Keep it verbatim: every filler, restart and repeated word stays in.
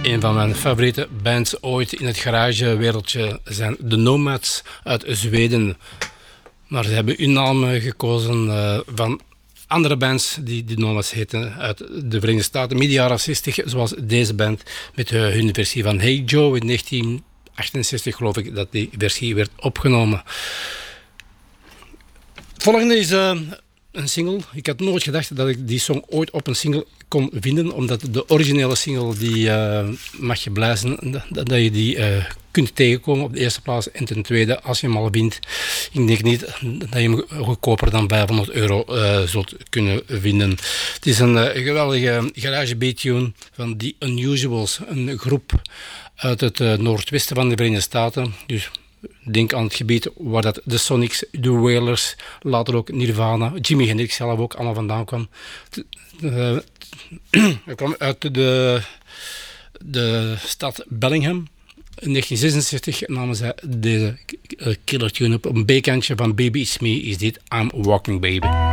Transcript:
Een van mijn favoriete bands ooit in het garagewereldje zijn de Nomads uit Zweden. Maar ze hebben hun naam gekozen uh, van andere bands die de Nomads heten uit de Verenigde Staten midden jaren zestig, zoals deze band met uh, hun versie van Hey Joe in negentien achtenzestig, geloof ik dat die versie werd opgenomen. Het volgende is uh, een single. Ik had nooit gedacht dat ik die song ooit op een single kon vinden, omdat de originele single, die uh, mag je blij zijn dat, dat je die uh, kunt tegenkomen op de eerste plaats. En ten tweede, als je hem al vindt, ik denk niet dat je hem goedkoper dan vijfhonderd euro uh, zult kunnen vinden. Het is een uh, geweldige garage beat tune van The Unusuals, een groep uit het uh, noordwesten van de Verenigde Staten. Dus denk aan het gebied waar dat de Sonics, de Wailers, later ook Nirvana, Jimi Hendrix zelf ook allemaal vandaan kwam. Uh, Hij kwam uit de, de stad Bellingham. In negentien zesenzestig namen zij deze killer tune op. Een B-kantje van Baby It's Me is dit I'm Walking Baby.